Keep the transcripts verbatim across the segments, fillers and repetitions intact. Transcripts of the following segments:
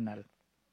nacional.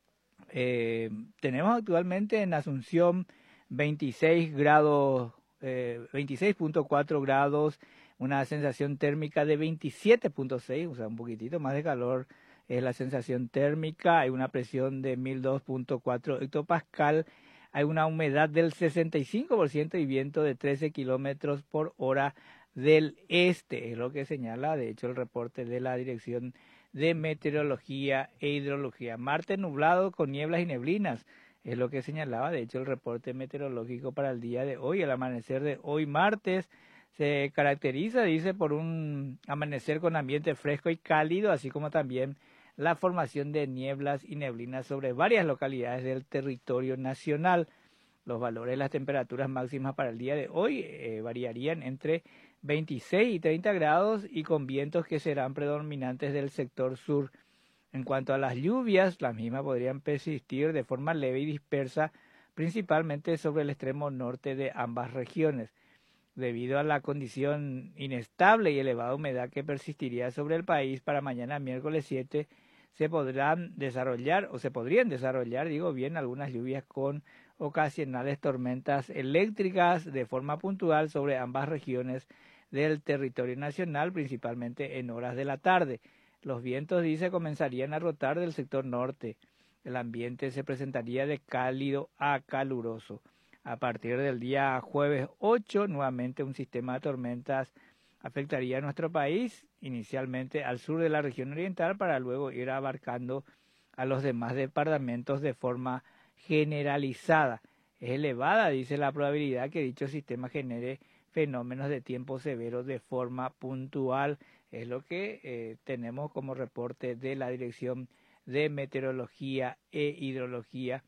Eh, tenemos actualmente en Asunción veintiséis grados, eh, veintiséis punto cuatro grados, una sensación térmica de veintisiete punto seis, o sea, un poquitito más de calor es la sensación térmica, hay una presión de mil dos punto cuatro hectopascal, hay una humedad del sesenta y cinco por ciento y viento de trece kilómetros por hora del este, es lo que señala de hecho el reporte de la Dirección de Meteorología e Hidrología. Martes nublado con nieblas y neblinas, es lo que señalaba de hecho el reporte meteorológico para el día de hoy. El amanecer de hoy martes se caracteriza, dice, por un amanecer con ambiente fresco y cálido, así como también la formación de nieblas y neblinas sobre varias localidades del territorio nacional. Los valores de las temperaturas máximas para el día de hoy eh, variarían entre veintiséis y treinta grados y con vientos que serán predominantes del sector sur. En cuanto a las lluvias, las mismas podrían persistir de forma leve y dispersa, principalmente sobre el extremo norte de ambas regiones. Debido a la condición inestable y elevada humedad que persistiría sobre el país para mañana miércoles siete, se podrán desarrollar, o se podrían desarrollar, digo bien, algunas lluvias con ocasionales tormentas eléctricas de forma puntual sobre ambas regiones del territorio nacional, principalmente en horas de la tarde. Los vientos, dice, comenzarían a rotar del sector norte. El ambiente se presentaría de cálido a caluroso. A partir del día jueves ocho, nuevamente un sistema de tormentas afectaría a nuestro país, inicialmente al sur de la región oriental, para luego ir abarcando a los demás departamentos de forma generalizada. Es elevada, dice, la probabilidad que dicho sistema genere fenómenos de tiempo severos de forma puntual. Es lo que eh, tenemos como reporte de la Dirección de Meteorología e Hidrología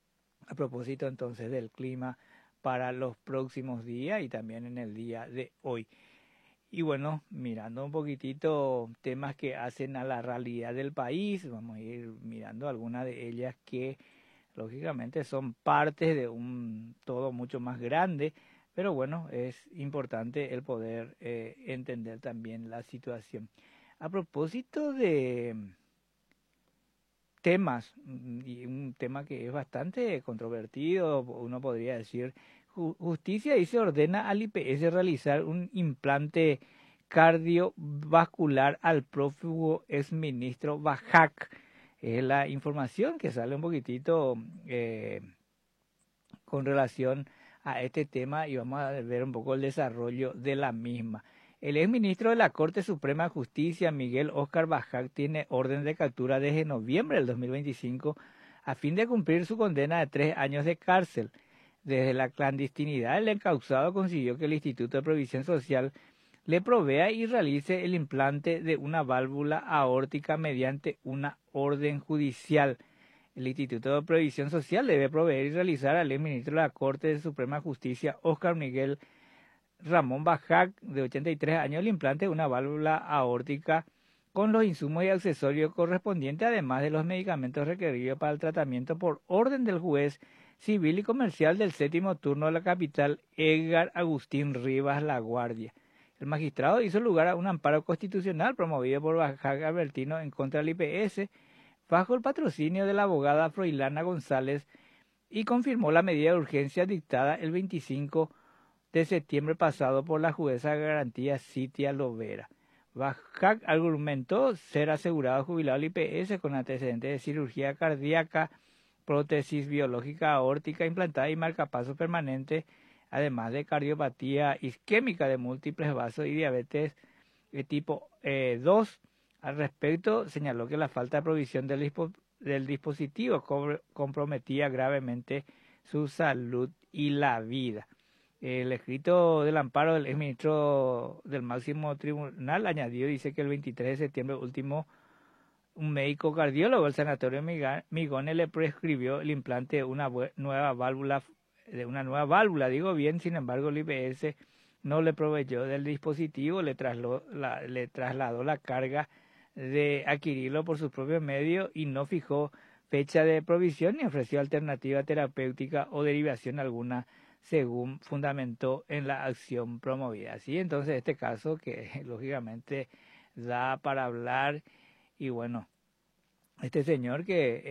a propósito entonces del clima para los próximos días y también en el día de hoy. Y bueno, mirando un poquitito temas que hacen a la realidad del país, vamos a ir mirando algunas de ellas que lógicamente son partes de un todo mucho más grande, pero bueno, es importante el poder eh, entender también la situación. A propósito de temas, y un tema que es bastante controvertido, uno podría decir, justicia y se ordena al I P S realizar un implante cardiovascular al prófugo exministro Bajac. Es la información que sale un poquitito eh, con relación a este tema y vamos a ver un poco el desarrollo de la misma. El exministro de la Corte Suprema de Justicia, Miguel Óscar Bajac, tiene orden de captura desde noviembre del dos mil veinticinco a fin de cumplir su condena de tres años de cárcel. Desde la clandestinidad, el encausado consiguió que el Instituto de Previsión Social le provea y realice el implante de una válvula aórtica mediante una orden judicial. El Instituto de Previsión Social debe proveer y realizar al exministro de la Corte Suprema de Justicia, Óscar Miguel Ramón Bajac, de ochenta y tres años, el implante de una válvula aórtica con los insumos y accesorios correspondientes, además de los medicamentos requeridos para el tratamiento por orden del juez civil y comercial del séptimo turno de la capital, Edgar Agustín Rivas Laguardia. El magistrado hizo lugar a un amparo constitucional promovido por Bajac Albertino en contra del I P S, bajo el patrocinio de la abogada Froilana González, y confirmó la medida de urgencia dictada el veinticinco de septiembre pasado por la jueza de garantía Citia Lovera. Bajac argumentó ser asegurado jubilado del I P S con antecedentes de cirugía cardíaca, prótesis biológica aórtica implantada y marcapaso permanente, además de cardiopatía isquémica de múltiples vasos y diabetes de tipo eh, dos. Al respecto, señaló que la falta de provisión del, dispo del dispositivo co comprometía gravemente su salud y la vida. El escrito del amparo del exministro del máximo tribunal añadió, dice que el veintitrés de septiembre último, un médico cardiólogo del sanatorio Migones le prescribió el implante de una nueva válvula, de una nueva válvula, digo bien, sin embargo el I P S no le proveyó del dispositivo, le trasladó la, le trasladó la carga de adquirirlo por sus propios medios y no fijó fecha de provisión ni ofreció alternativa terapéutica o derivación alguna, según fundamentó en la acción promovida. Así entonces este caso que lógicamente da para hablar y bueno, este señor que